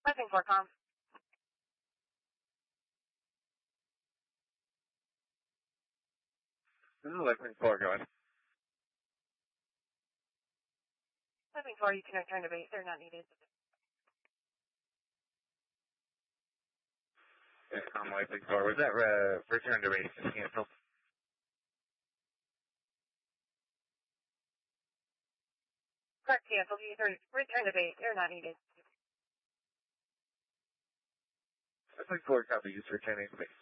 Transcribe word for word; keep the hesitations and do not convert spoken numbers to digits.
Nothing for com. This is Lightning four going. Nothing for you can return to base. They're not needed. Yeah, com Lightning four. Was that uh, return to base just canceled? Correct, canceled. You return, return to base. They're not needed. Lightning four copy. Use returning to base.